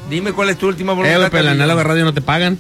Dime cuál es tu última voluntad. Pero en la análoga radio no te pagan.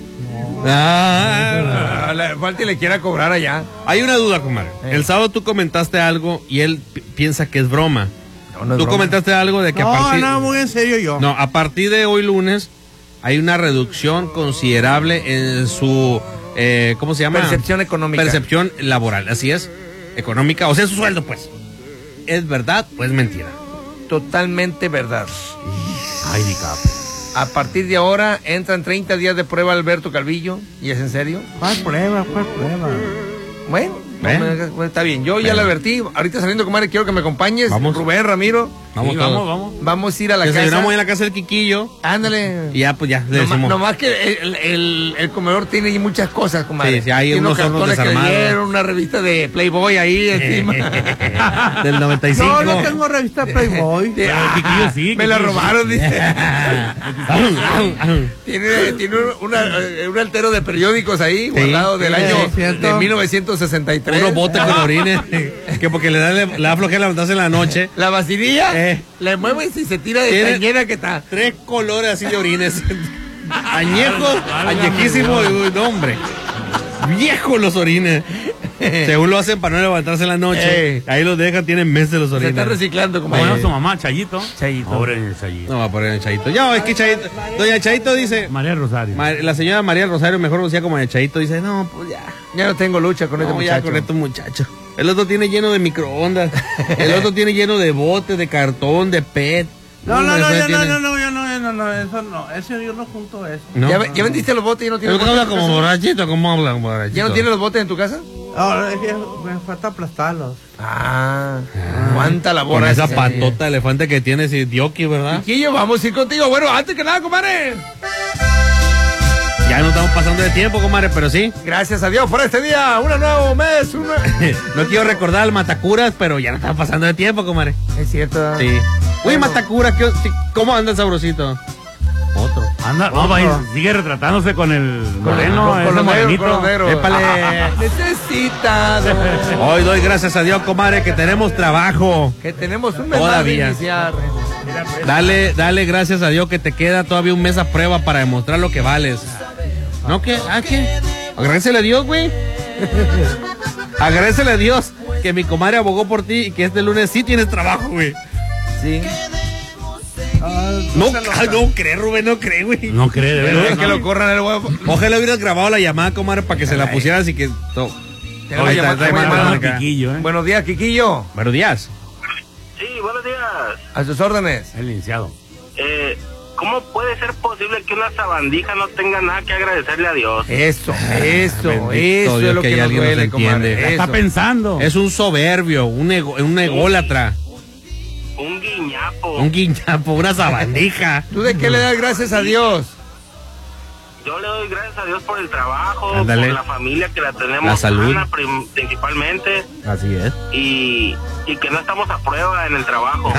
Falta y le quiera cobrar allá. Hay una duda, comadre. El sábado tú comentaste algo y él piensa que es broma. No es tú broma. Comentaste algo de que muy en serio yo. No, a partir de hoy lunes hay una reducción considerable en su ¿cómo se llama? Percepción económica. Percepción laboral, así es, económica, o sea, su sueldo, pues. ¿Es verdad o es mentira? Totalmente verdad. Ay, DiCaprio. A partir de ahora entran 30 días de prueba Alberto Calvillo. ¿Y es en serio? ¿Cuál prueba? Bueno, está bien. Yo ya le advertí. Ahorita saliendo, comadre, quiero que me acompañes. Vamos. Rubén, Ramiro. Vamos, Vamos. Vamos a ir a la Desayunamos casa. en la casa del Quiquillo. Ándale. Y ya, pues ya, le decimos. Nomás que el comedor tiene muchas cosas, comadre. Sí, hay tiene unos hornos cartones que le desarmados. dieron, una revista de Playboy ahí encima. Del 95. No tengo revista Playboy. Quiquillo sí. Me la robaron, dice. Tiene un altero de periódicos ahí, guardado del año de 1963. Unos botes con orines. Que porque le da flojera levantarse en la noche. La vacinilla, le mueves y se tira de Tiene cañera que está. 3 colores así de orines. Añejos, añejísimos, no, hombre. Viejos los orines. Según lo hacen para no levantarse en la noche. Ahí los dejan, tienen meses los Se orines. está reciclando como Bueno, su mamá, Chayito. Chayito. Pobre Chayito. No va a poner el Chayito. Ya, es que Chayito. Doña Chayito dice. María Rosario. La señora María Rosario, mejor conocida como Doña Chayito, dice: no, pues ya. Ya no tengo lucha con este No, muchacho. ya con estos muchachos. El otro tiene lleno de microondas. El otro tiene lleno de botes, de cartón, de PET. No, Ese tiene- eso no. Ese yo no junto eso. No. ¿Ya vendiste los botes y no Pero tienes que habla botes en como tu casa? borrachito, ¿cómo habla como borrachito? ¿Ya no tienes los botes en tu casa? No, es que me falta aplastarlos. Cuánta labor. Con esa hace. patota de elefante que tienes y dioki, ¿verdad? Chiquillo, vamos a ir contigo. Bueno, antes que nada, comadre. Ya no estamos pasando de tiempo, comadre, pero sí. Gracias a Dios por este día. Un nuevo mes. No quiero recordar al Matacuras, pero ya no estamos pasando de tiempo, comadre. Es cierto. Sí. Uy, Bueno. Matacuras, ¿cómo anda el sabrosito? Otro. Anda, sigue retratándose con el moreno, con ese los morenito. negros. Épale. Necesitado. Hoy doy gracias a Dios, comadre, que tenemos trabajo. Que tenemos un mes más de Todavía. iniciar. Dale gracias a Dios que te queda todavía un mes a prueba para demostrar lo que vales. ¿No qué? ¿Qué? Agradecele a Dios, güey. Agradecele a Dios que mi comadre abogó por ti y que este lunes sí tienes trabajo, güey. Sí. No cree, Rubén, no cree, güey. No cree, de Pero verdad. es que lo corran el huevo. Ojalá hubieras grabado la llamada, comadre, para que se la pusieras y que... Tengo la llamada, Está llamada. acá. Quiquillo, Buenos días, Quiquillo. Buenos días. Sí, buenos días. A sus órdenes. El iniciado. ¿Cómo puede ser posible que una sabandija no tenga nada que agradecerle a Dios? Eso Bendito es Dios lo que que hay nos alguien duele, nos entiende. comadre. Está Eso. pensando. Es un soberbio, un ególatra, Un guiñapo. un guiñapo, una sabandija. ¿Tú de qué le das gracias a Dios? Yo le doy gracias a Dios por el trabajo, Ándale. por la familia que la tenemos, La salud. sana, principalmente, Así es. y que no estamos a prueba en el trabajo.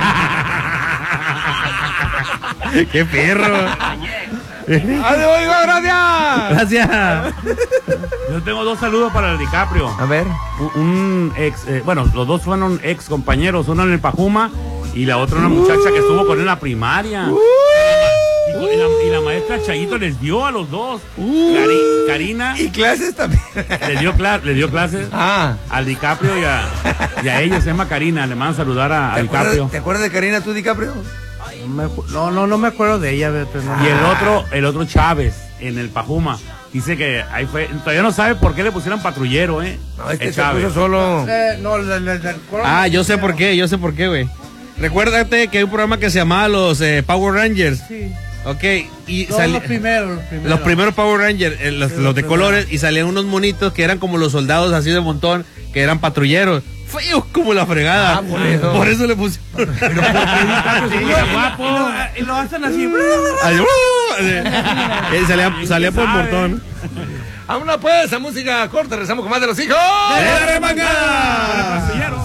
¡Qué perro! ¡Adiós, gracias! Gracias. Yo tengo 2 saludos para el DiCaprio. A ver. Un ex, bueno, los dos fueron ex compañeros, uno en el Pajuma y la otra una muchacha que estuvo con él en la primaria. Y la maestra Chayito les dio a los dos. Karina Y clases también. le dio clases al DiCaprio y a ella, se llama Karina, le mandan saludar a DiCaprio. ¿Te acuerdas de Karina tú, DiCaprio? No me acuerdo de ella. Y el otro Chávez en el Pajuma. Dice que ahí fue, todavía no sabe por qué le pusieron patrullero, No, es que el se Chávez. puso solo. Yo sé por qué, güey. Recuérdate que hay un programa que se llamaba los Power Rangers. Sí. Ok, y Los primeros. los primeros Power Rangers, los de colores, y salían unos monitos que eran como los soldados así de montón, que eran patrulleros. Feos como la fregada. Por eso le pusieron. Guapo. Y lo hacen así. Salía por montón. Vámonos pues, a música corta, rezamos con más de los hijos. ¡De la remangada!